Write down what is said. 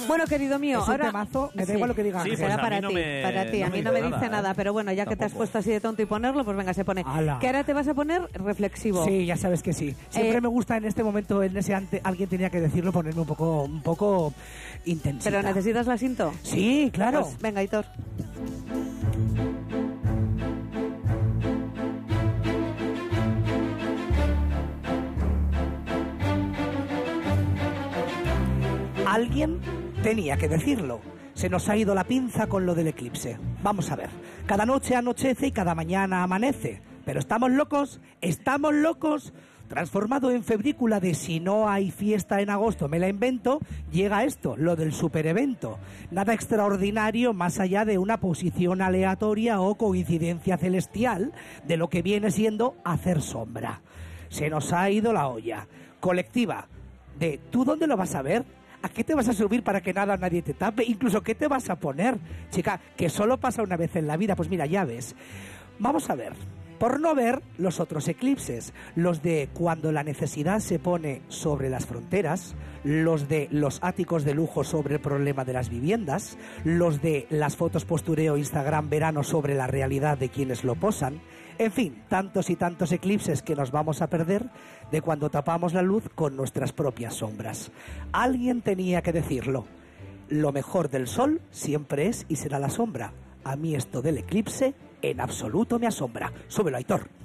Bueno, querido mío, Es un ahora... temazo, me da igual lo que digan. Sí, pues será a mí para no ti, me- para ti. no A me mí no dice me dice nada, pero bueno, ya que te has Tampoco. puesto así de tonto y ponerlo, pues venga, se pone. Ala. Que ahora te vas a poner reflexivo. Sí, ya sabes que sí. Siempre me gusta en este momento, alguien tenía que decirlo, ponerme un poco intensita. ¿Pero necesitas la cinto? Sí, claro. Pues venga, Aitor. Alguien tenía que decirlo. Se nos ha ido la pinza con lo del eclipse. Vamos a ver. Cada noche anochece y cada mañana amanece. Pero estamos locos. Transformado en febrícula de si no hay fiesta en agosto, me la invento, llega esto, lo del superevento. Nada extraordinario más allá de una posición aleatoria o coincidencia celestial de lo que viene siendo hacer sombra. Se nos ha ido la olla. Colectiva. De, ¿tú dónde lo vas a ver? ¿A qué te vas a subir para que nada nadie te tape? Incluso, ¿qué te vas a poner? Chica, que solo pasa una vez en la vida. Pues mira, ya ves. Vamos a ver. Por no ver los otros eclipses, los de cuando la necesidad se pone sobre las fronteras, los de los áticos de lujo sobre el problema de las viviendas, los de las fotos postureo Instagram verano sobre la realidad de quienes lo posan, en fin, tantos y tantos eclipses que nos vamos a perder de cuando tapamos la luz con nuestras propias sombras. Alguien tenía que decirlo. Lo mejor del sol siempre es y será la sombra. A mí esto del eclipse en absoluto me asombra. Súbelo, Aitor.